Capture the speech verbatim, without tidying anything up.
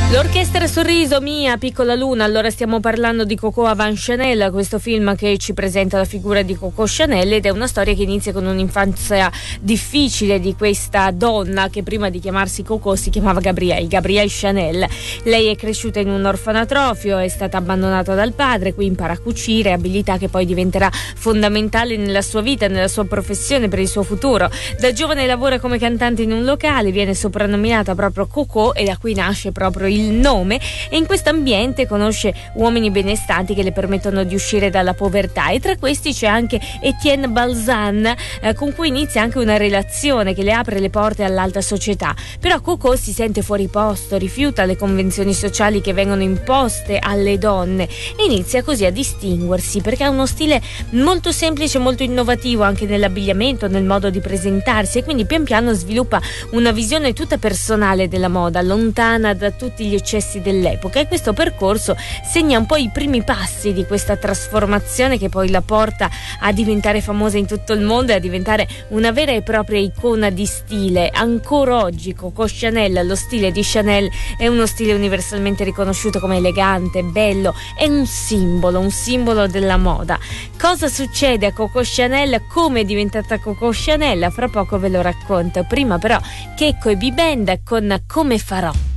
L'orchestra Sorriso, Mia piccola luna. Allora stiamo parlando di Coco Avant Chanel, questo film che ci presenta la figura di Coco Chanel, ed è una storia che inizia con un'infanzia difficile di questa donna che prima di chiamarsi Coco si chiamava Gabrielle, Gabrielle Chanel. Lei è cresciuta in un orfanatrofio, è stata abbandonata dal padre, qui impara a cucire, abilità che poi diventerà fondamentale nella sua vita, nella sua professione, per il suo futuro. Da giovane lavora come cantante in un locale, viene soprannominata proprio Coco e da qui nasce proprio il nome, e in questo ambiente conosce uomini benestanti che le permettono di uscire dalla povertà, e tra questi c'è anche Etienne Balzan, eh, con cui inizia anche una relazione che le apre le porte all'alta società. Però Coco si sente fuori posto, rifiuta le convenzioni sociali che vengono imposte alle donne e inizia così a distinguersi, perché ha uno stile molto semplice, molto innovativo anche nell'abbigliamento, nel modo di presentarsi, e quindi pian piano sviluppa una visione tutta personale della moda, lontana da tutti gli eccessi dell'epoca, e questo percorso segna un po' i primi passi di questa trasformazione che poi la porta a diventare famosa in tutto il mondo e a diventare una vera e propria icona di stile. Ancora oggi Coco Chanel, lo stile di Chanel, è uno stile universalmente riconosciuto come elegante, bello, è un simbolo, un simbolo della moda. Cosa succede a Coco Chanel? Come è diventata Coco Chanel? Fra poco ve lo racconto. Prima però Checco e Bibenda con Come farò.